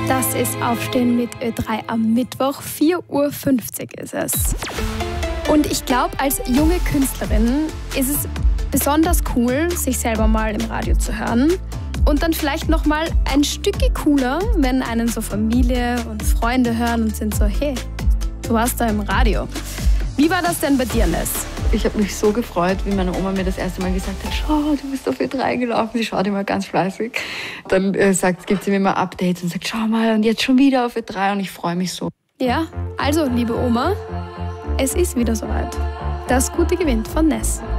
Das ist Aufstehen mit Ö3 am Mittwoch. 4:50 Uhr ist es. Und ich glaube, als junge Künstlerin ist es besonders cool, sich selber mal im Radio zu hören. Und dann vielleicht noch mal ein Stückchen cooler, wenn einen so Familie und Freunde hören und sind so, hey, du warst da im Radio. Wie war das denn bei dir, Ness? Ich habe mich so gefreut, wie meine Oma mir das erste Mal gesagt hat, schau, du bist auf Ö3 gelaufen. Sie schaut immer ganz fleißig. Dann gibt sie mir immer Updates und sagt, schau mal, und jetzt schon wieder auf Ö3 und ich freue mich so. Ja, also, liebe Oma, es ist wieder soweit. Das Gute gewinnt von Ness.